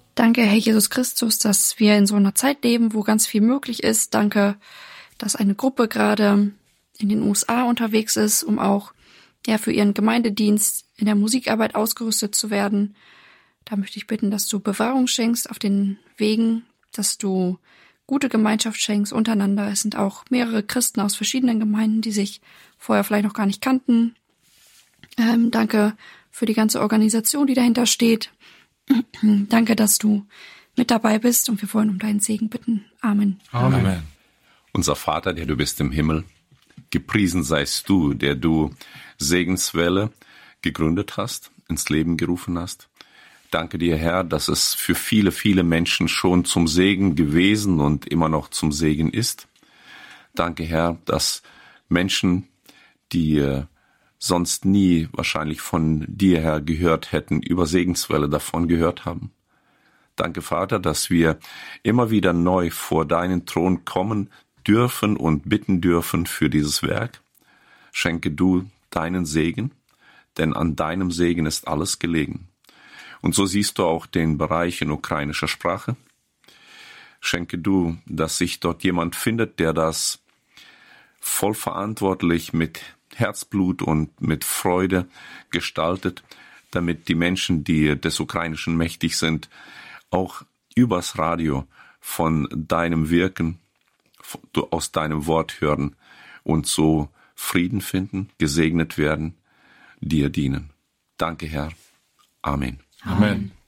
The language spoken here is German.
Danke, Herr Jesus Christus, dass wir in so einer Zeit leben, wo ganz viel möglich ist. Danke, dass eine Gruppe gerade in den USA unterwegs ist, um auch für ihren Gemeindedienst in der Musikarbeit ausgerüstet zu werden. Da möchte ich bitten, dass du Bewahrung schenkst auf den Wegen, dass du gute Gemeinschaft schenkst untereinander. Es sind auch mehrere Christen aus verschiedenen Gemeinden, die sich vorher vielleicht noch gar nicht kannten. Danke für die ganze Organisation, die dahinter steht. Danke, dass du mit dabei bist und wir wollen um deinen Segen bitten. Amen. Amen. Unser Vater, der du bist im Himmel, gepriesen seist du, der du Segenswelle gegründet hast, ins Leben gerufen hast. Danke dir, Herr, dass es für viele, viele Menschen schon zum Segen gewesen und immer noch zum Segen ist. Danke, Herr, dass Menschen, die sonst nie wahrscheinlich von dir her gehört hätten, über Segenswelle davon gehört haben. Danke, Vater, dass wir immer wieder neu vor deinen Thron kommen dürfen und bitten dürfen für dieses Werk. Schenke du deinen Segen, denn an deinem Segen ist alles gelegen. Und so siehst du auch den Bereich in ukrainischer Sprache. Schenke du, dass sich dort jemand findet, der das voll verantwortlich mit Herzblut und mit Freude gestaltet, damit die Menschen, die des Ukrainischen mächtig sind, auch übers Radio von deinem Wirken, aus deinem Wort hören und so Frieden finden, gesegnet werden, dir dienen. Danke, Herr. Amen. Amen.